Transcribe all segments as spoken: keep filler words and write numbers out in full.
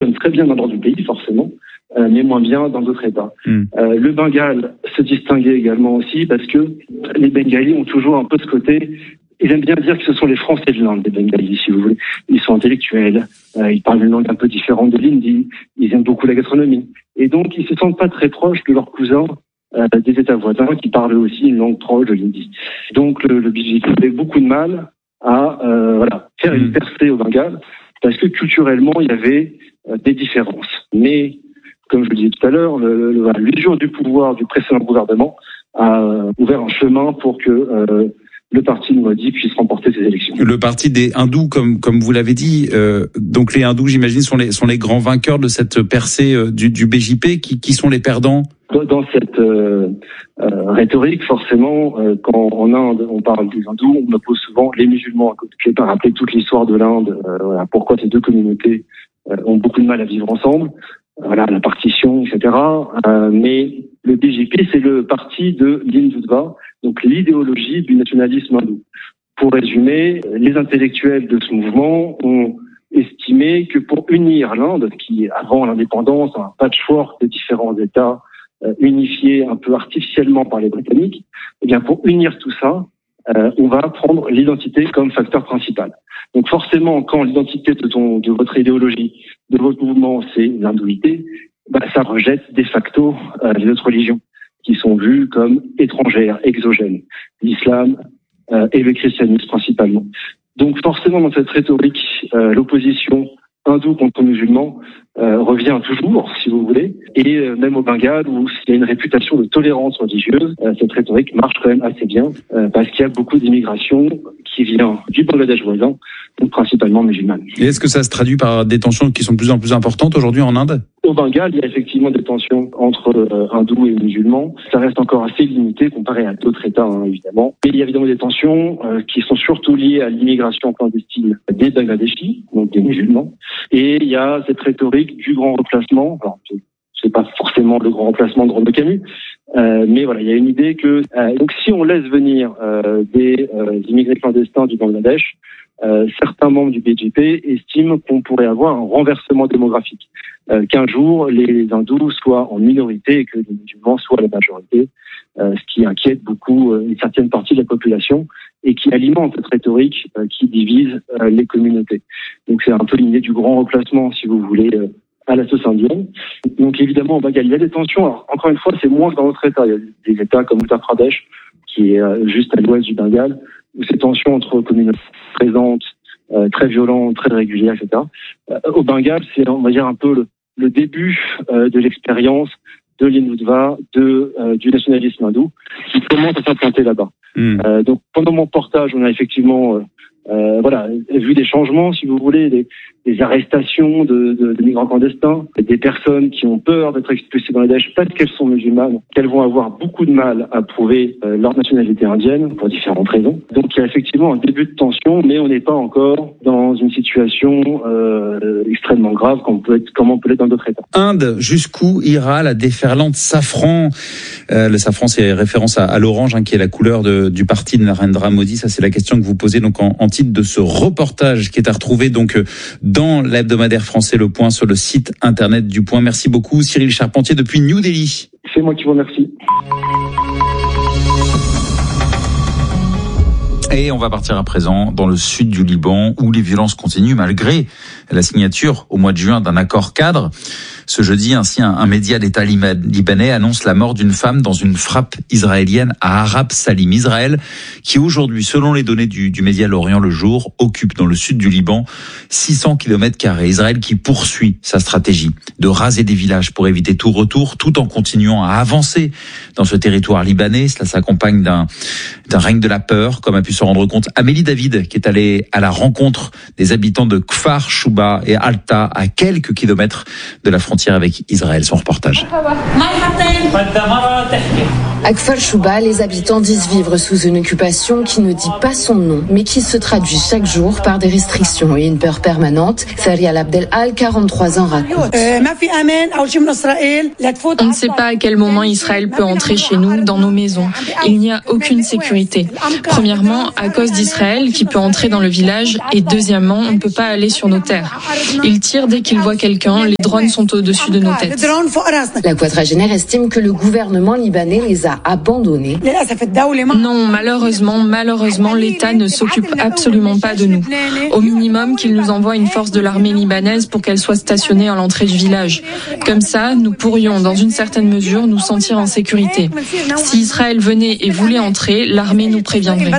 fonctionne très bien dans le nord du pays, forcément, euh, mais moins bien dans d'autres États. Mm. Euh, le Bengale se distinguait également aussi parce que les Bengalis ont toujours un peu ce côté. Ils aiment bien dire que ce sont les Français de l'Inde, les Bengalis, si vous voulez. Ils sont intellectuels, euh, ils parlent une langue un peu différente de l'hindi, ils aiment beaucoup la gastronomie. Et donc, ils se sentent pas très proches de leurs cousins euh, des États voisins qui parlent aussi une langue proche de l'hindi. Donc, le, le B J P avait beaucoup de mal à euh, voilà, faire une percée au Bengale parce que culturellement, il y avait euh, des différences. Mais, comme je le disais tout à l'heure, le, le, l'usure du pouvoir du précédent gouvernement a euh, ouvert un chemin pour que euh, le parti Modi puisse remporter ces élections. Le parti des hindous, comme comme vous l'avez dit, euh, donc les hindous, j'imagine, sont les sont les grands vainqueurs de cette percée euh, du, du B J P. Qui, qui sont les perdants? Dans cette euh, euh, rhétorique, forcément, euh, quand en Inde on parle des hindous, on oppose souvent les musulmans. Je ne vais pas rappeler toute l'histoire de l'Inde, euh, voilà, pourquoi ces deux communautés euh, ont beaucoup de mal à vivre ensemble, voilà, la partition, et cetera. Euh, mais le B J P, c'est le parti de l'Hindutva, donc l'idéologie du nationalisme hindou. Pour résumer, les intellectuels de ce mouvement ont estimé que pour unir l'Inde, qui avant l'indépendance, un patchwork de différents États euh, unifiés un peu artificiellement par les Britanniques, eh bien pour unir tout ça, euh, on va prendre l'identité comme facteur principal. Donc forcément, quand l'identité de, ton, de votre idéologie, de votre mouvement, c'est l'hindouité, bah, ça rejette de facto euh, les autres religions qui sont vues comme étrangères, exogènes, l'islam euh, et le christianisme principalement. Donc forcément, dans cette rhétorique, euh, l'opposition hindoue contre musulman euh, revient toujours, si vous voulez, et euh, même au Bengale, où il y a une réputation de tolérance religieuse, euh, cette rhétorique marche quand même assez bien, euh, parce qu'il y a beaucoup d'immigration qui vient du Bangladesh voisin, donc principalement musulmane. Et est-ce que ça se traduit par des tensions qui sont de plus en plus importantes aujourd'hui en Inde ? Au Bengale, il y a effectivement des tensions entre euh, hindous et musulmans. Ça reste encore assez limité comparé à d'autres États, hein, évidemment. Mais il y a évidemment des tensions euh, qui sont surtout liées à l'immigration clandestine des Bangladeshis, donc des musulmans. Et il y a cette rhétorique du grand remplacement. Alors, c'est pas forcément le grand remplacement de Renaud Camus, euh, mais voilà, il y a une idée que euh, donc si on laisse venir euh, des euh, immigrés clandestins du Bangladesh, Euh, certains membres du B J P estiment qu'on pourrait avoir un renversement démographique, euh, qu'un jour les hindous soient en minorité et que les musulmans soient la majorité, euh, ce qui inquiète beaucoup euh, une certaine partie de la population et qui alimente cette rhétorique euh, qui divise euh, les communautés. Donc c'est un peu l'idée du grand remplacement, si vous voulez, euh, à la sauce indienne. Donc évidemment, au Bengale, il y a des tensions. Alors, encore une fois, c'est moins que dans d'autres États. Il y a des États comme Uttar Pradesh, qui est euh, juste à l'ouest du Bengale, où ces tensions entre communautés présentes, euh, très violentes, très régulières, et cetera. Euh, au Bengale, c'est, on va dire, un peu le, le début euh, de l'expérience de l'Hindutva, de, euh, du nationalisme hindou, qui commence à s'implanter là-bas. Mmh. Euh, donc, pendant mon reportage, on a effectivement euh, euh, voilà, vu des changements, si vous voulez, des, des arrestations de, de, de migrants clandestins, des personnes qui ont peur d'être expulsées dans les Daesh parce qu'elles sont musulmanes, qu'elles vont avoir beaucoup de mal à prouver euh, leur nationalité indienne pour différentes raisons. Donc il y a effectivement un début de tension, mais on n'est pas encore dans une situation euh, extrêmement grave comme on peut être, comme on peut l'être dans d'autres États. Inde, jusqu'où ira la déferlante safran ? euh, Le safran, c'est référence à, à l'orange, hein, qui est la couleur de, du parti de Narendra Modi. Ça, c'est la question que vous posez donc en, en titre de ce reportage qui est à retrouver donc dans l'hebdomadaire français Le Point sur le site internet du Point. Merci beaucoup Cyril Charpentier depuis New Delhi. C'est moi qui vous remercie. Et on va partir à présent dans le sud du Liban où les violences continuent malgré la signature au mois de juin d'un accord cadre. Ce jeudi, ainsi, un, un média d'État libanais annonce la mort d'une femme dans une frappe israélienne à Arab Salim. Israël, qui aujourd'hui, selon les données du, du média L'Orient le Jour, occupe dans le sud du Liban six cents kilomètres carrés. Israël qui poursuit sa stratégie de raser des villages pour éviter tout retour, tout en continuant à avancer dans ce territoire libanais. Cela s'accompagne d'un, d'un règne de la peur, comme a pu se rendre compte Amélie David, qui est allée à la rencontre des habitants de Kfar Shuba et Alta, à quelques kilomètres de la frontière frontière avec Israël. Son reportage. À Kfar Shuba, les habitants disent vivre sous une occupation qui ne dit pas son nom, mais qui se traduit chaque jour par des restrictions et une peur permanente. Farial Abdelal, quarante-trois ans, raconte. On ne sait pas à quel moment Israël peut entrer chez nous, dans nos maisons. Il n'y a aucune sécurité. Premièrement, à cause d'Israël qui peut entrer dans le village, et deuxièmement, on ne peut pas aller sur nos terres. Ils tirent dès qu'ils voient quelqu'un, les drones sont au-dessus de nos têtes. La quadragénaire estime que le gouvernement libanais les a abandonnés. Non, malheureusement, malheureusement, l'État ne s'occupe absolument pas de nous. Au minimum, qu'il nous envoie une force de l'armée libanaise pour qu'elle soit stationnée à l'entrée du village. Comme ça, nous pourrions, dans une certaine mesure, nous sentir en sécurité. Si Israël venait et voulait entrer, l'armée nous préviendrait.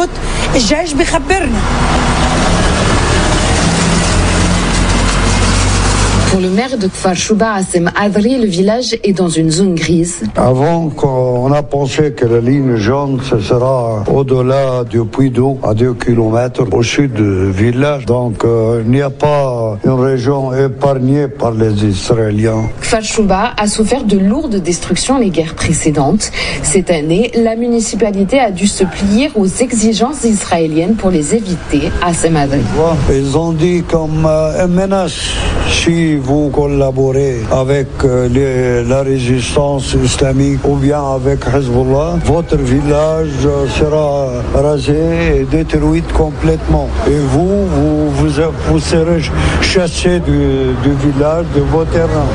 Pour le maire de Kfar Shuba, Hassem Adri, le village est dans une zone grise. Avant, on a pensé que la ligne jaune, ce sera au-delà du puits d'eau, à deux kilomètres au sud du village. Donc, euh, il n'y a pas une région épargnée par les Israéliens. Kfar Shuba a souffert de lourdes destructions les guerres précédentes. Cette année, la municipalité a dû se plier aux exigences israéliennes pour les éviter. Hassem Adri. Ils ont dit comme euh, une menace. Si vous collaborez avec euh, les, la résistance islamique ou bien avec Hezbollah, votre village euh, sera rasé et détruit complètement. Et vous, vous, vous, vous serez chassé du, du village, de vos terrains.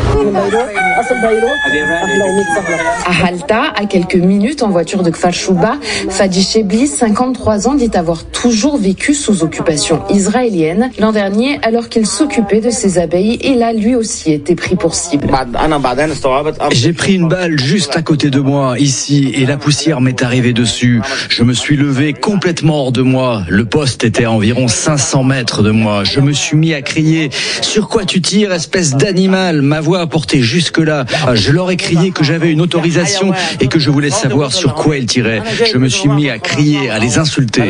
À Halta, à quelques minutes en voiture de Kfar Shuba, Fadi Shebli, cinquante-trois ans, dit avoir toujours vécu sous occupation israélienne. L'an dernier, alors qu'il s'occupait de ses abeilles, il a lui aussi été pris pour cible. J'ai pris une balle juste à côté de moi, ici, et la poussière m'est arrivée dessus. Je me suis levé complètement hors de moi. Le poste était à environ cinq cents mètres de moi. Je me suis mis à crier « Sur quoi tu tires, espèce d'animal ?» Ma voix a porté jusque-là. Je leur ai crié que j'avais une autorisation et que je voulais savoir sur quoi ils tiraient. Je me suis mis à crier, à les insulter.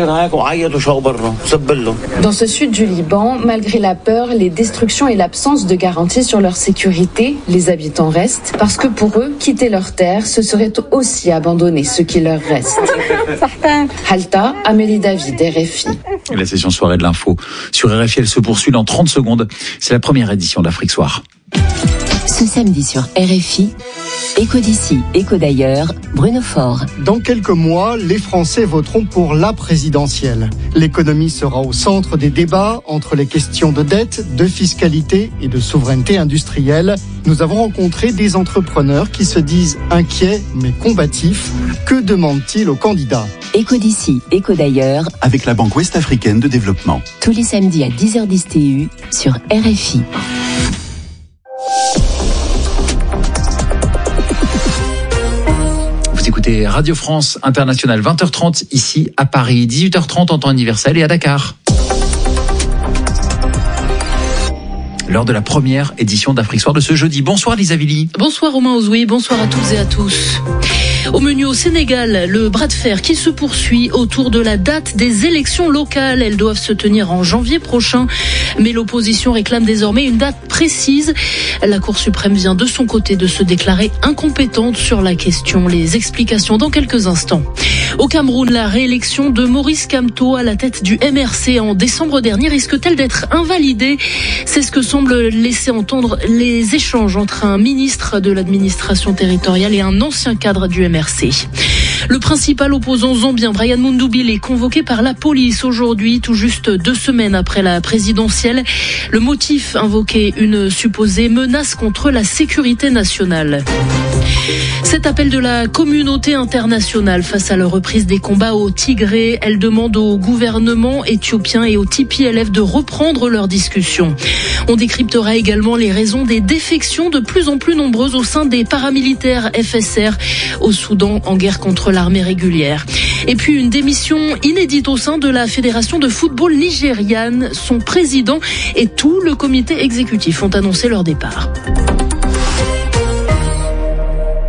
Dans ce sud du Liban, malgré la peur, les destructions et l'absence de garantie sur leur sécurité, les habitants restent parce que pour eux, quitter leur terre, ce serait aussi abandonner ce qui leur reste. Halta, Amélie David, R F I. Et la session soirée de l'info sur R F I, elle se poursuit dans trente secondes. C'est la première édition d'Afrique Soir. Ce samedi sur R F I, Écho d'ici, écho d'ailleurs, Bruno Faure. Dans quelques mois, les Français voteront pour la présidentielle. L'économie sera au centre des débats entre les questions de dette, de fiscalité et de souveraineté industrielle. Nous avons rencontré des entrepreneurs qui se disent inquiets mais combatifs. Que demandent-ils aux candidats ? Écho d'ici, écho d'ailleurs, avec la Banque Ouest-Africaine de Développement. Tous les samedis à dix heures dix T U sur R F I. Vous écoutez Radio France Internationale, vingt heures trente ici à Paris, dix-huit heures trente en temps universel et à Dakar. L'heure de la première édition d'Afrique Soir de ce jeudi. Bonsoir Lisa Villy. Bonsoir Romain Ozoui, bonsoir à toutes et à tous. Au menu au Sénégal, le bras de fer qui se poursuit autour de la date des élections locales. Elles doivent se tenir en janvier prochain, mais l'opposition réclame désormais une date précise. La Cour suprême vient de son côté de se déclarer incompétente sur la question. Les explications dans quelques instants. Au Cameroun, la réélection de Maurice Kamto à la tête du M R C en décembre dernier risque-t-elle d'être invalidée ? C'est ce que semblent laisser entendre les échanges entre un ministre de l'administration territoriale et un ancien cadre du M R C. Le principal opposant zambien, Brian Mundubile, est convoqué par la police aujourd'hui, tout juste deux semaines après la présidentielle. Le motif invoqué, une supposée menace contre la sécurité nationale. Cet appel de la communauté internationale face à la reprise des combats au Tigré, elle demande au gouvernement éthiopien et au T P L F de reprendre leurs discussions. On décryptera également les raisons des défections de plus en plus nombreuses au sein des paramilitaires F S R au Soudan en guerre contre l'armée régulière. Et puis une démission inédite au sein de la Fédération de football nigériane. Son président et tout le comité exécutif ont annoncé leur départ. Tout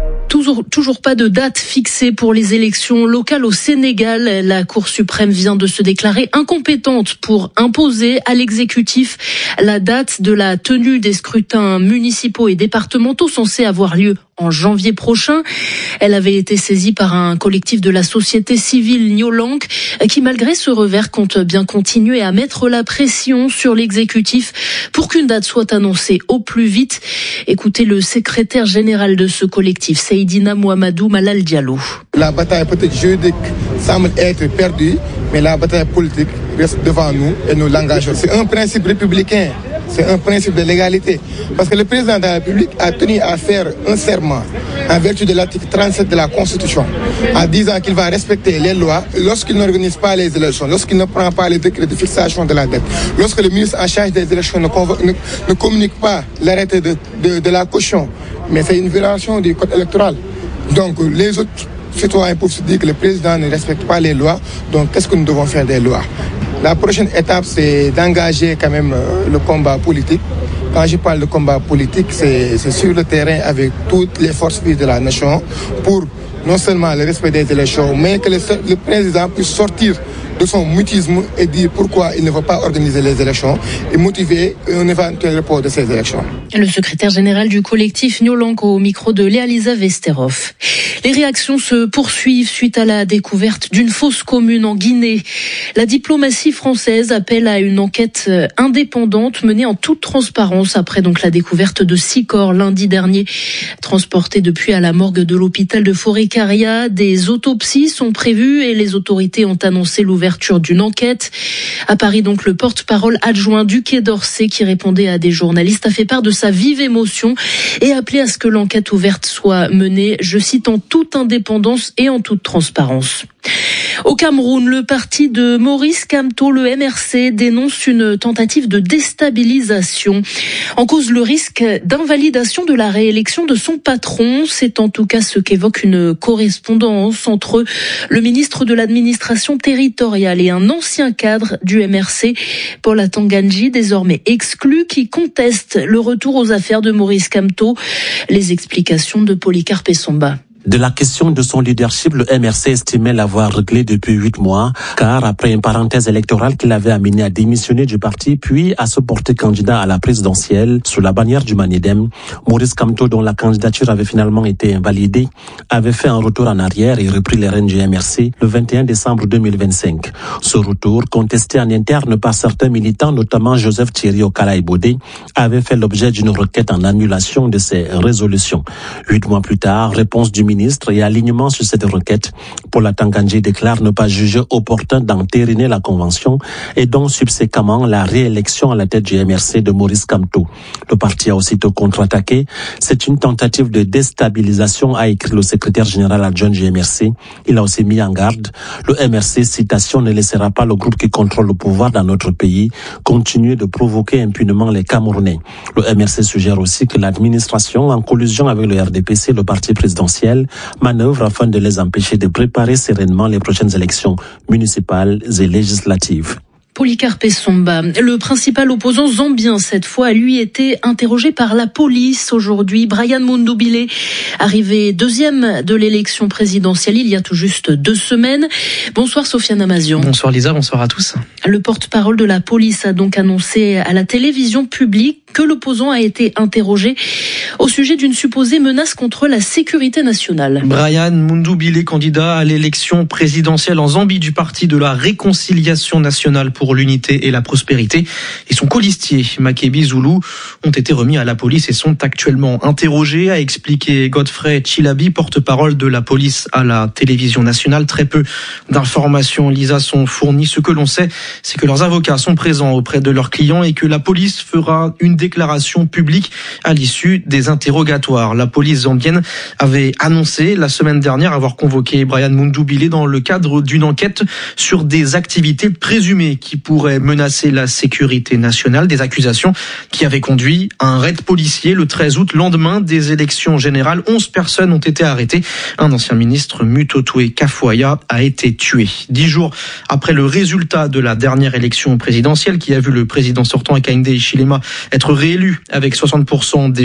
toujours, toujours pas de date fixée pour les élections locales au Sénégal. La Cour suprême vient de se déclarer incompétente pour imposer à l'exécutif la date de la tenue des scrutins municipaux et départementaux censés avoir lieu en janvier prochain. Elle avait été saisie par un collectif de la société civile Nyolank qui, malgré ce revers, compte bien continuer à mettre la pression sur l'exécutif pour qu'une date soit annoncée au plus vite. Écoutez le secrétaire général de ce collectif, Seydina Mohamedou Malal Diallo. La bataille peut-être juridique semble être perdue, mais la bataille politique reste devant nous et nous l'engageons. C'est un principe républicain. C'est un principe de légalité. Parce que le président de la République a tenu à faire un serment en vertu de l'article trente-sept de la Constitution, en disant qu'il va respecter les lois lorsqu'il n'organise pas les élections, lorsqu'il ne prend pas les décrets de fixation de la dette, lorsque le ministre en charge des élections ne, convo- ne, ne communique pas l'arrêté de, de, de la caution. Mais c'est une violation du code électoral. Donc les autres citoyens peuvent se dire que le président ne respecte pas les lois. Donc qu'est-ce que nous devons faire des lois ? La prochaine étape, c'est d'engager quand même le combat politique. Quand je parle de combat politique, c'est, c'est sur le terrain avec toutes les forces vives de la nation pour non seulement le respect des élections, mais que le, le président puisse sortir de son mutisme et dire pourquoi il ne veut pas organiser les élections et motiver un éventuel report de ces élections. Le secrétaire général du collectif Nyolank au micro de Léa-Lisa Vesterhoff. Les réactions se poursuivent suite à la découverte d'une fosse commune en Guinée. La diplomatie française appelle à une enquête indépendante menée en toute transparence après donc la découverte de six corps lundi dernier, transportés depuis à la morgue de l'hôpital de Forêt-Caria. Des autopsies sont prévues et les autorités ont annoncé l'ouverture d'une enquête. À Paris, donc, le porte-parole adjoint du Quai d'Orsay, qui répondait à des journalistes, a fait part de sa vive émotion et a appelé à ce que l'enquête ouverte soit menée, je cite, en toute indépendance et en toute transparence. Au Cameroun, le parti de Maurice Kamto, le M R C, dénonce une tentative de déstabilisation. En cause, le risque d'invalidation de la réélection de son patron. C'est en tout cas ce qu'évoque une correspondance entre le ministre de l'administration territoriale et un ancien cadre du M R C, Paul Atanganji, désormais exclu, qui conteste le retour aux affaires de Maurice Kamto. Les explications de Polycarpe Essomba. De la question de son leadership, le M R C estimait l'avoir réglé depuis huit mois, car après une parenthèse électorale qui l'avait amené à démissionner du parti, puis à se porter candidat à la présidentielle sous la bannière du Manidem, Maurice Kamto, dont la candidature avait finalement été invalidée, avait fait un retour en arrière et repris les rênes du M R C le vingt et un décembre deux mille vingt-cinq. Ce retour, contesté en interne par certains militants, notamment Joseph Thierry Okala-Ibodé, avait fait l'objet d'une requête en annulation de ses résolutions. Huit mois plus tard, réponse du ministre et alignement sur cette requête, Paul Atanganji déclare ne pas juger opportun d'entériner la convention et donc subséquemment la réélection à la tête du M R C de Maurice Kamto. Le parti a aussitôt contre-attaqué. C'est une tentative de déstabilisation, a écrit le secrétaire général adjoint du M R C. Il a aussi mis en garde. Le M R C, citation, ne laissera pas le groupe qui contrôle le pouvoir dans notre pays continuer de provoquer impunément les Camerounais. Le M R C suggère aussi que l'administration, en collusion avec le R D P C, le parti présidentiel, manœuvre afin de les empêcher de préparer sereinement les prochaines élections municipales et législatives. Polycarpe Essomba. Le principal opposant zambien, cette fois, a lui été interrogé par la police aujourd'hui. Brian Mundubile, arrivé deuxième de l'élection présidentielle il y a tout juste deux semaines. Bonsoir Sofiane Amazian. Bonsoir Lisa, bonsoir à tous. Le porte-parole de la police a donc annoncé à la télévision publique que l'opposant a été interrogé au sujet d'une supposée menace contre la sécurité nationale. Brian Mundubile, candidat à l'élection présidentielle en Zambie du parti de la Réconciliation nationale pour l'unité et la prospérité, et son colistier Makebi Zulu ont été remis à la police et sont actuellement interrogés, a expliqué Godfrey Chilabi, porte-parole de la police à la télévision nationale. Très peu d'informations, Lisa, sont fournies. Ce que l'on sait, c'est que leurs avocats sont présents auprès de leurs clients et que la police fera une déclaration publique à l'issue des interrogatoires. La police zambienne avait annoncé la semaine dernière avoir convoqué Brian Mundubile dans le cadre d'une enquête sur des activités présumées qui pourraient menacer la sécurité nationale, des accusations qui avaient conduit à un raid policier le treize août, lendemain des élections générales. onze personnes ont été arrêtées. Un ancien ministre, Mutotwe Kafuaya, a été tué. Dix jours après le résultat de la dernière élection présidentielle qui a vu le président sortant Hakainde Hichilema être réélu avec soixante pour cent des voix, le compte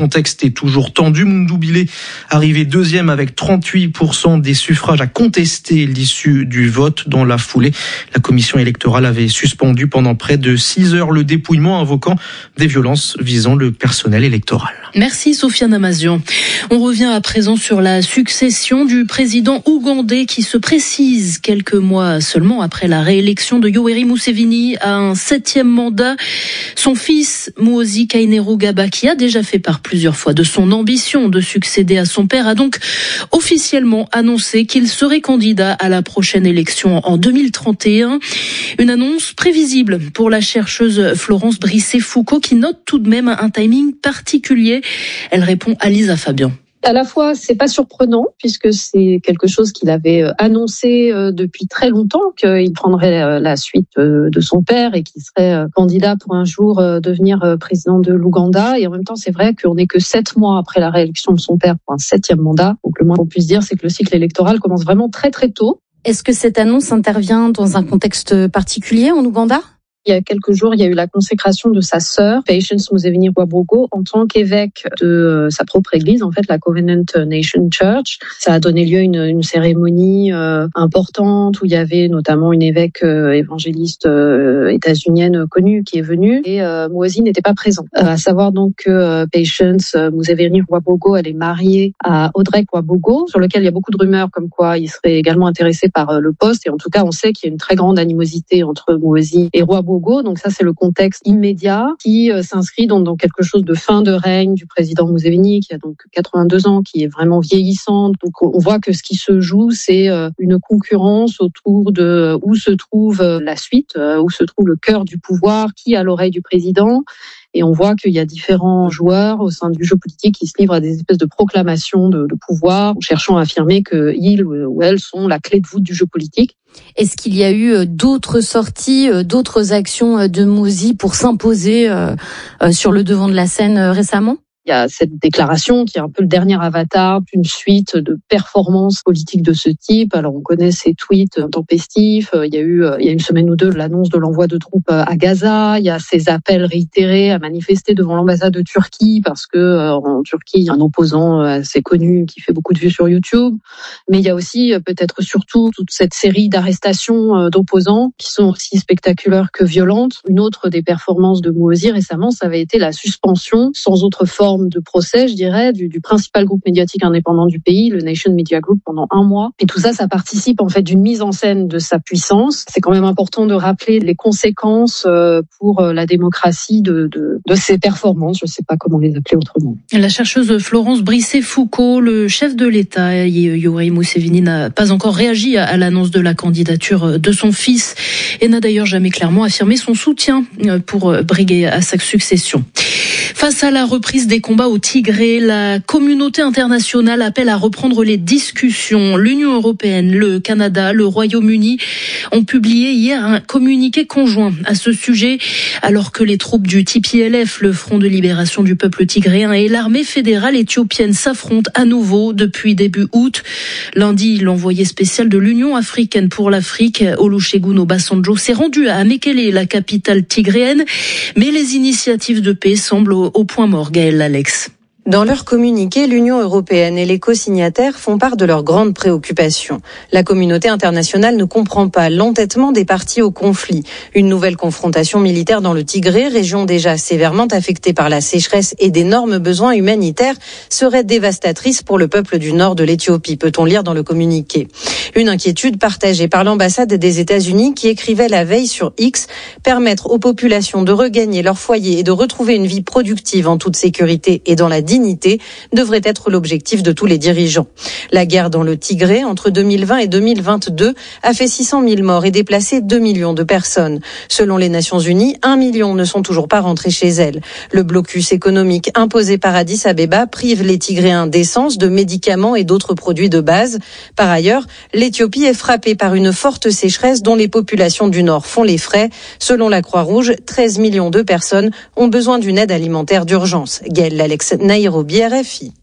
contexte est toujours tendu. Moundou Bilé, arrivé deuxième avec trente-huit pour cent des suffrages, a contesté l'issue du vote. Dans la foulée, la commission électorale avait suspendu pendant près de six heures le dépouillement, invoquant des violences visant le personnel électoral. Merci Sofiane Amazian. On revient à présent sur la succession du président ougandais qui se précise quelques mois seulement après la réélection de Yoweri Museveni à un septième mandat. Son fils, Muhoozi Kainerugaba, qui a déjà fait part plusieurs fois de son ambition de succéder à son père, a donc officiellement annoncé qu'il serait candidat à la prochaine élection en deux mille trente et un. Une annonce prévisible pour la chercheuse Florence Brisset-Foucault qui note tout de même un timing particulier. Elle répond à Lisa Fabian. À la fois, c'est pas surprenant puisque c'est quelque chose qu'il avait annoncé depuis très longtemps, qu'il prendrait la suite de son père et qu'il serait candidat pour un jour devenir président de l'Ouganda. Et en même temps, c'est vrai qu'on n'est que sept mois après la réélection de son père pour un septième mandat. Donc le moins qu'on puisse dire, c'est que le cycle électoral commence vraiment très très tôt. Est-ce que cette annonce intervient dans un contexte particulier en Ouganda ? Il y a quelques jours, il y a eu la consécration de sa sœur, Patience Museveni Rwabugo, en tant qu'évêque de sa propre église, en fait, la Covenant Nation Church. Ça a donné lieu à une, une cérémonie euh, importante où il y avait notamment une évêque euh, évangéliste euh, états-unienne connue qui est venue et euh, Muhoozi n'était pas présent. Euh, à savoir donc que euh, Patience Museveni Rwabugo, elle est mariée à Audrey Rwabugo, sur lequel il y a beaucoup de rumeurs comme quoi il serait également intéressé par euh, le poste. Et en tout cas, on sait qu'il y a une très grande animosité entre Muhoozi et Rwabugo. Donc ça, c'est le contexte immédiat qui euh, s'inscrit dans, dans quelque chose de fin de règne du président Museveni, qui a donc quatre-vingt-deux ans, qui est vraiment vieillissant. Donc on voit que ce qui se joue, c'est euh, une concurrence autour de où se trouve euh, la suite, euh, où se trouve le cœur du pouvoir, qui a l'oreille du président. Et on voit qu'il y a différents joueurs au sein du jeu politique qui se livrent à des espèces de proclamations de, de pouvoir, cherchant à affirmer qu'ils ou elles sont la clé de voûte du jeu politique. Est-ce qu'il y a eu d'autres sorties, d'autres actions de Muhoozi pour s'imposer sur le devant de la scène récemment ? Il y a cette déclaration qui est un peu le dernier avatar d'une suite de performances politiques de ce type. Alors on connaît ces tweets intempestifs. Il y a eu il y a une semaine ou deux l'annonce de l'envoi de troupes à Gaza. Il y a ces appels réitérés à manifester devant l'ambassade de Turquie parce que en Turquie il y a un opposant assez connu qui fait beaucoup de vues sur YouTube. Mais il y a aussi peut-être surtout toute cette série d'arrestations d'opposants qui sont aussi spectaculaires que violentes. Une autre des performances de Muhoozi récemment, ça avait été la suspension sans autre forme de procès, je dirais, du, du principal groupe médiatique indépendant du pays, le Nation Media Group, pendant un mois. Et tout ça, ça participe en fait d'une mise en scène de sa puissance. C'est quand même important de rappeler les conséquences pour la démocratie de, de, de ces performances. Je ne sais pas comment les appeler autrement. La chercheuse Florence Brisset-Foucault, le chef de l'État, Yoweri Museveni, n'a pas encore réagi à l'annonce de la candidature de son fils et n'a d'ailleurs jamais clairement affirmé son soutien pour briguer à sa succession. Face à la reprise des combats au Tigré, la communauté internationale appelle à reprendre les discussions. L'Union européenne, le Canada, le Royaume-Uni ont publié hier un communiqué conjoint à ce sujet, alors que les troupes du T P L F, le Front de libération du peuple tigréen, et l'armée fédérale éthiopienne s'affrontent à nouveau depuis début août. Lundi, l'envoyé spécial de l'Union africaine pour l'Afrique, Olusegun Obasanjo, s'est rendu à Mekele, la capitale tigréenne, mais les initiatives de paix semblent au point mort. Gaël Alex. Dans leur communiqué, l'Union européenne et les co-signataires font part de leurs grandes préoccupations. La communauté internationale ne comprend pas l'entêtement des parties au conflit. Une nouvelle confrontation militaire dans le Tigré, région déjà sévèrement affectée par la sécheresse et d'énormes besoins humanitaires, serait dévastatrice pour le peuple du nord de l'Éthiopie, peut-on lire dans le communiqué. Une inquiétude partagée par l'ambassade des États-Unis qui écrivait la veille sur X, permettre aux populations de regagner leur foyer et de retrouver une vie productive en toute sécurité et dans la dignité devrait être l'objectif de tous les dirigeants. La guerre dans le Tigré entre deux mille vingt et deux mille vingt-deux a fait six cent mille morts et déplacé deux millions de personnes. Selon les Nations Unies, un million ne sont toujours pas rentrés chez elles. Le blocus économique imposé par Addis Abeba prive les Tigréens d'essence, de médicaments et d'autres produits de base. Par ailleurs, l'Éthiopie est frappée par une forte sécheresse dont les populations du Nord font les frais. Selon la Croix-Rouge, treize millions de personnes ont besoin d'une aide alimentaire d'urgence. Gaël Alex, Nairobi, R F I.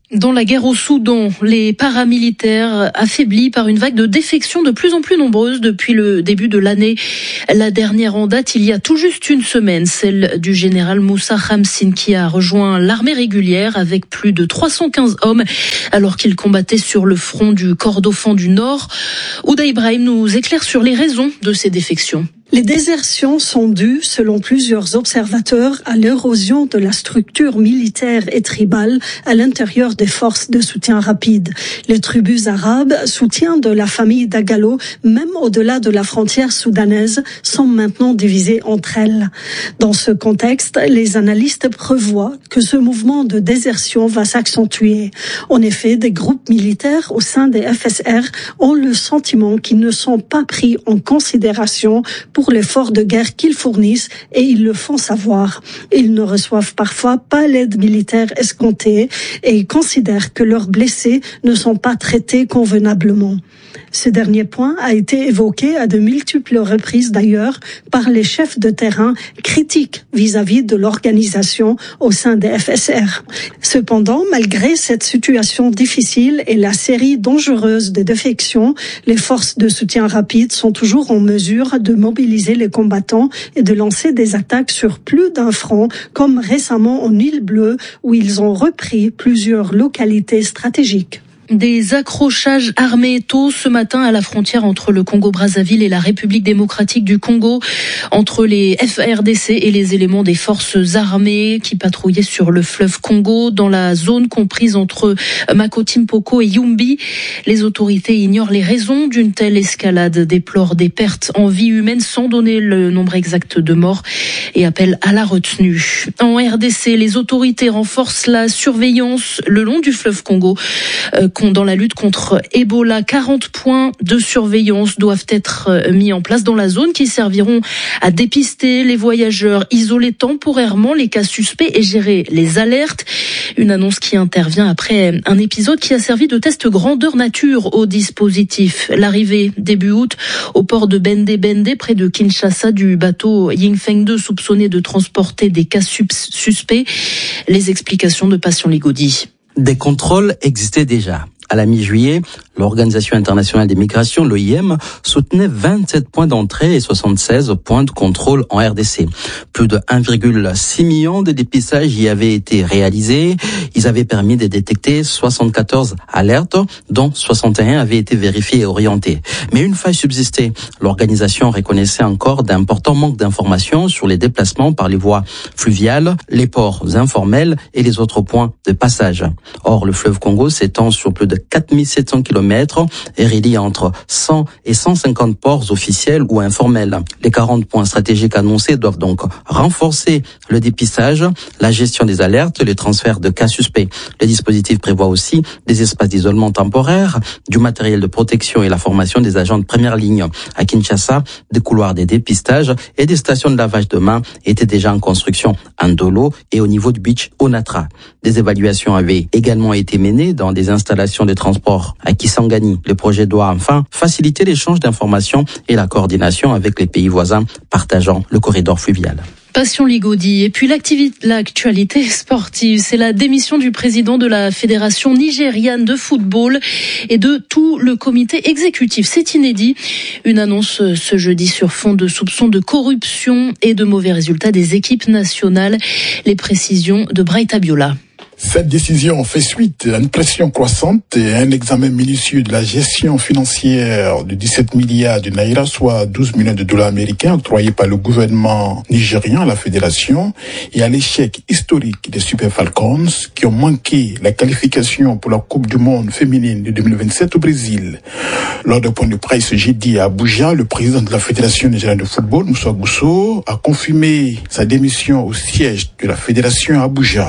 Dans la guerre au Soudan, les paramilitaires affaiblis par une vague de défections de plus en plus nombreuses depuis le début de l'année. La dernière en date, il y a tout juste une semaine, celle du général Moussa Hamsin qui a rejoint l'armée régulière avec plus de trois cent quinze hommes alors qu'il combattait sur le front du Kordofan du Nord. Ouda Ibrahim nous éclaire sur les raisons de ces défections. Les désertions sont dues, selon plusieurs observateurs, à l'érosion de la structure militaire et tribale à l'intérieur des forces de soutien rapide. Les tribus arabes, soutien de la famille Dagalo, même au-delà de la frontière soudanaise, sont maintenant divisées entre elles. Dans ce contexte, les analystes prévoient que ce mouvement de désertion va s'accentuer. En effet, des groupes militaires au sein des F S R ont le sentiment qu'ils ne sont pas pris en considération pour l'effort de guerre qu'ils fournissent et ils le font savoir. Ils ne reçoivent parfois pas l'aide militaire escomptée et ils considèrent que leurs blessés ne sont pas traités convenablement. Ce dernier point a été évoqué à de multiples reprises d'ailleurs par les chefs de terrain critiques vis-à-vis de l'organisation au sein des F S R. Cependant, malgré cette situation difficile et la série dangereuse de défections, les forces de soutien rapide sont toujours en mesure de mobiliser les combattants et de lancer des attaques sur plus d'un front, comme récemment en Île Bleue où ils ont repris plusieurs localités stratégiques. Des accrochages armés tôt ce matin à la frontière entre le Congo-Brazzaville et la République démocratique du Congo, entre les F A R D C et les éléments des forces armées qui patrouillaient sur le fleuve Congo, dans la zone comprise entre Makoti-Mpoko et Yumbi. Les autorités ignorent les raisons d'une telle escalade, déplorent des pertes en vie humaine sans donner le nombre exact de morts et appellent à la retenue. En R D C, les autorités renforcent la surveillance le long du fleuve Congo. Dans la lutte contre Ebola, quarante points de surveillance doivent être mis en place dans la zone qui serviront à dépister les voyageurs, isoler temporairement les cas suspects et gérer les alertes. Une annonce qui intervient après un épisode qui a servi de test grandeur nature au dispositif. L'arrivée début août au port de Bende Bende près de Kinshasa du bateau Yingfeng deux soupçonné de transporter des cas suspects. Les explications de Passion Ligodi. Des contrôles existaient déjà. À la mi-juillet, l'Organisation internationale des migrations, l'O I M, soutenait vingt-sept points d'entrée et soixante-seize points de contrôle en R D C. Plus de un virgule six million de dépistages y avaient été réalisés. Ils avaient permis de détecter soixante-quatorze alertes, dont soixante et un avaient été vérifiés et orientés. Mais une faille subsistait. L'organisation reconnaissait encore d'importants manques d'informations sur les déplacements par les voies fluviales, les ports informels et les autres points de passage. Or, le fleuve Congo s'étend sur plus de quatre mille sept cents kilomètres et relie entre cent et cent cinquante ports officiels ou informels. Les quarante points stratégiques annoncés doivent donc renforcer le dépistage, la gestion des alertes, les transferts de cas suspects. Le dispositif prévoit aussi des espaces d'isolement temporaire, du matériel de protection et la formation des agents de première ligne. À Kinshasa, des couloirs de dépistage et des stations de lavage de mains étaient déjà en construction à Ndolo et au niveau du beach Onatra. Des évaluations avaient également été menées dans des installations de transport à Kisangani. Le projet doit enfin faciliter l'échange d'informations et la coordination avec les pays voisins partageant le corridor fluvial. Passion Ligodi. Et puis l'actualité sportive, c'est la démission du président de la Fédération nigériane de football et de tout le comité exécutif. C'est inédit. Une annonce ce jeudi sur fond de soupçons de corruption et de mauvais résultats des équipes nationales. Les précisions de Bright Abiola. Cette décision fait suite à une pression croissante et à un examen minutieux de la gestion financière de dix-sept milliards de naira, soit douze millions de dollars américains octroyés par le gouvernement nigérien à la fédération, et à l'échec historique des Super Falcons qui ont manqué la qualification pour la Coupe du monde féminine de deux mille vingt-sept au Brésil. Lors d'un point de presse jeudi à Abuja, le président de la Fédération nigérienne de football, Moussa Gousso, a confirmé sa démission au siège de la fédération à Abuja.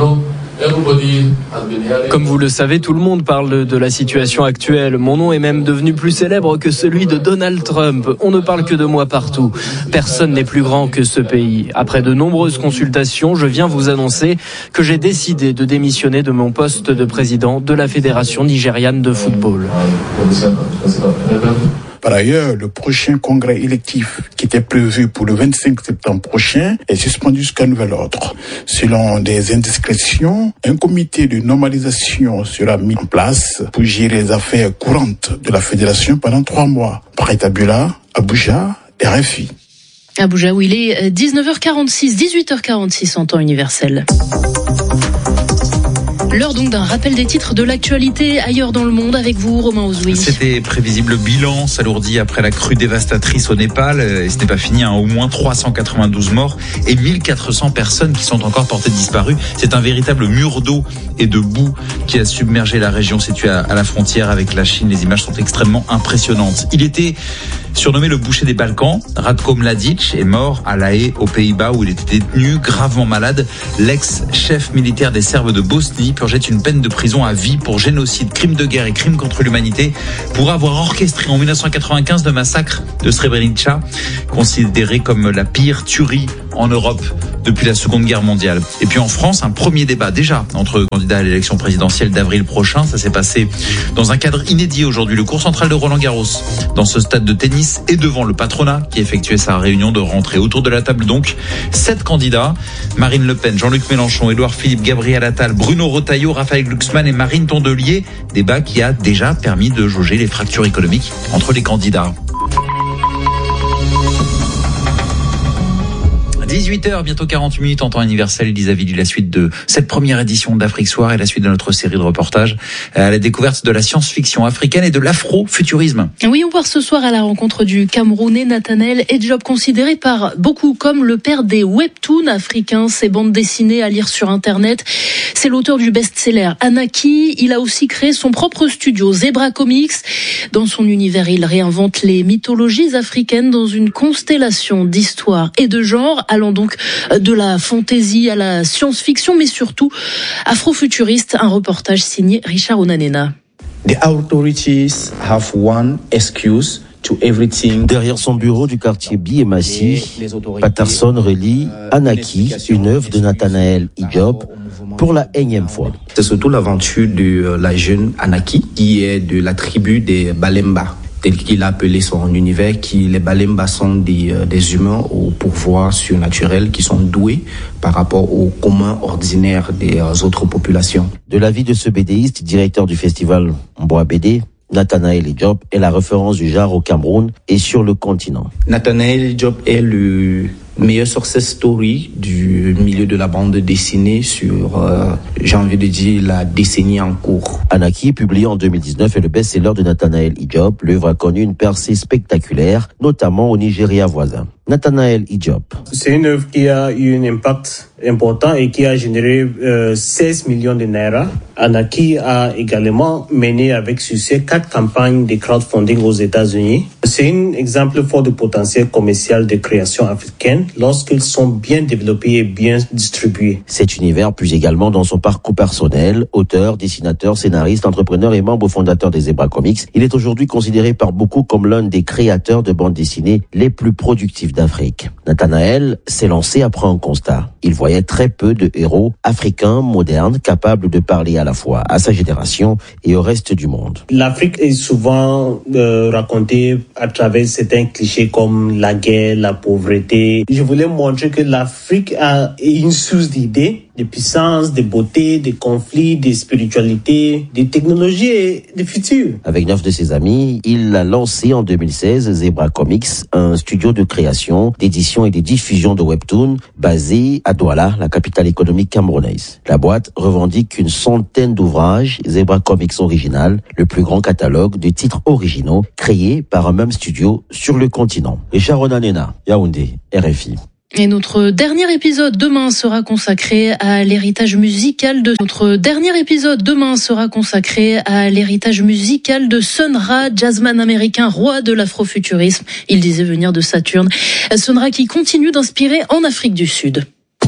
Comme vous le savez, tout le monde parle de la situation actuelle. Mon nom est même devenu plus célèbre que celui de Donald Trump. On ne parle que de moi partout. Personne n'est plus grand que ce pays. Après de nombreuses consultations, je viens vous annoncer que j'ai décidé de démissionner de mon poste de président de la Fédération nigériane de football. Par ailleurs, le prochain congrès électif qui était prévu pour le vingt-cinq septembre prochain est suspendu jusqu'à nouvel ordre. Selon des indiscrétions, un comité de normalisation sera mis en place pour gérer les affaires courantes de la fédération pendant trois mois. Pareil Tabula, Abuja, R F I. Abuja, où il est dix-neuf heures quarante-six, dix-huit heures quarante-six en temps universel. L'heure donc d'un rappel des titres de l'actualité ailleurs dans le monde avec vous, Romain Ozoui. C'était prévisible. Bilan s'alourdit après la crue dévastatrice au Népal. Et ce n'est pas fini, hein. Au moins trois cent quatre-vingt-douze morts et mille quatre cents personnes qui sont encore portées disparues. C'est un véritable mur d'eau et de boue qui a submergé la région située à, à la frontière avec la Chine. Les images sont extrêmement impressionnantes. Il était surnommé le boucher des Balkans. Ratko Mladic est mort à La Haye, aux Pays-Bas, où il était détenu, gravement malade. L'ex-chef militaire des Serbes de Bosnie purgeait une peine de prison à vie pour génocide, crime de guerre et crime contre l'humanité pour avoir orchestré en dix-neuf cent quatre-vingt-quinze le massacre de Srebrenica, considéré comme la pire tuerie en Europe depuis la Seconde Guerre mondiale. Et puis en France, un premier débat déjà entre candidats à l'élection présidentielle d'avril prochain. Ça s'est passé dans un cadre inédit aujourd'hui. Le cours central de Roland-Garros, dans ce stade de tennis, et devant le patronat qui effectuait sa réunion de rentrée. Autour de la table donc, sept candidats. Marine Le Pen, Jean-Luc Mélenchon, Édouard Philippe, Gabriel Attal, Bruno Retailleau, Raphaël Glucksmann et Marine Tondelier. Débat qui a déjà permis de jauger les fractures économiques entre les candidats. dix-huit heures, bientôt quarante minutes en temps universel. Elisa Villy, la suite de cette première édition d'Afrique Soir et la suite de notre série de reportages à la découverte de la science-fiction africaine et de l'afro-futurisme. Oui, on part ce soir à la rencontre du Camerounais Nathanaël Edjob, considéré par beaucoup comme le père des webtoons africains, ces bandes dessinées à lire sur Internet. C'est l'auteur du best-seller Anaki. Il a aussi créé son propre studio, Zebra Comics. Dans son univers, il réinvente les mythologies africaines dans une constellation d'histoires et de genres, allant donc de la fantaisie à la science-fiction, mais surtout afrofuturiste. Un reportage signé Richard Onanena. The authorities have one excuse to everything. Derrière son bureau du quartier Biémassi, Patterson relie Anaki, une œuvre de Nathanaël Edjob, pour la énième fois. C'est surtout l'aventure de la jeune Anaki, qui est de la tribu des Balemba, tel qu'il a appelé son univers, qui les Balemba sont des, euh, des humains au pouvoir surnaturel qui sont doués par rapport au commun ordinaire des euh, autres populations. De l'avis de ce BDiste, directeur du festival Mboa B D, Nathanaël Edjob est la référence du genre au Cameroun et sur le continent. Nathanaël Edjob est le meilleur success story du milieu de la bande dessinée sur, euh, j'ai envie de dire, la décennie en cours. Anaki, publié en deux mille dix-neuf, est le best-seller de Nathanaël Edjob. L'œuvre a connu une percée spectaculaire, notamment au Nigeria voisin. Nathanaël Edjob. C'est une œuvre qui a eu un impact important et qui a généré euh, seize millions de naira. Anaki a également mené avec succès quatre campagnes de crowdfunding aux États-Unis. C'est un exemple fort de potentiel commercial de création africaine lorsqu'ils sont bien développés et bien distribués. Cet univers puise également dans son parcours personnel. Auteur, dessinateur, scénariste, entrepreneur et membre fondateur des Zebra Comics, il est aujourd'hui considéré par beaucoup comme l'un des créateurs de bandes dessinées les plus productifs d'Afrique. Nathanaël s'est lancé après un constat. Il voyait très peu de héros africains modernes capables de parler à la fois à sa génération et au reste du monde. L'Afrique est souvent euh, racontée à travers certains clichés comme la guerre, la pauvreté. Je voulais montrer que l'Afrique a une source d'idées, de puissance, de beauté, de conflits, de spiritualité, de technologie et de futur. Avec neuf de ses amis, il a lancé en deux mille seize Zebra Comics, un studio de création, d'édition et de diffusion de webtoons basé à Douala, la capitale économique camerounaise. La boîte revendique une centaine d'ouvrages Zebra Comics original, le plus grand catalogue de titres originaux créés par un même studio sur le continent. Et Sharon Anena, Yaoundé, R F I. Et notre dernier épisode demain sera consacré à l'héritage musical de notre dernier épisode demain sera consacré à l'héritage musical de Sun Ra, jazzman américain, roi de l'afrofuturisme. Il disait venir de Saturne. Sun Ra qui continue d'inspirer en Afrique du Sud.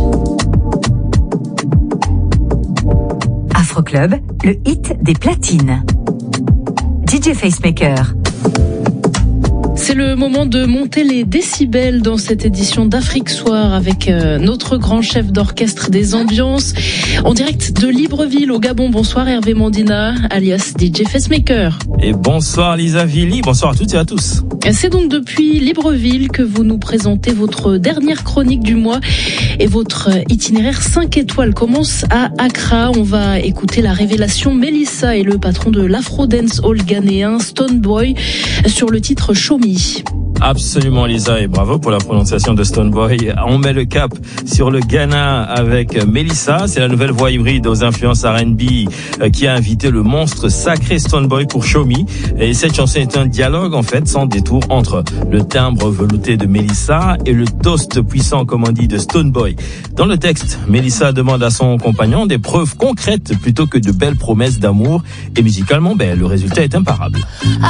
Afro Club, le hit des platines. D J Facemaker. C'est le moment de monter les décibels dans cette édition d'Afrique Soir avec euh, notre grand chef d'orchestre des ambiances en direct de Libreville au Gabon. Bonsoir Hervé Mandina, alias D J Facemaker. Et bonsoir Lisa Villy, bonsoir à toutes et à tous. C'est donc depuis Libreville que vous nous présentez votre dernière chronique du mois et votre itinéraire cinq étoiles commence à Accra. On va écouter la révélation Mélissa et le patron de l'Afro-Dance Hall ghanéen Stonebwoy sur le titre Show Me. Absolument Lisa et bravo pour la prononciation de Stonebwoy. On met le cap sur le Ghana avec Mélissa, c'est la nouvelle voix hybride aux influences R and B qui a invité le monstre sacré Stonebwoy pour Show Me. Et cette chanson est un dialogue en fait sans détour entre le timbre velouté de Mélissa et le toast puissant comme on dit de Stonebwoy. Dans le texte, Mélissa demande à son compagnon des preuves concrètes plutôt que de belles promesses d'amour et musicalement ben, le résultat est imparable.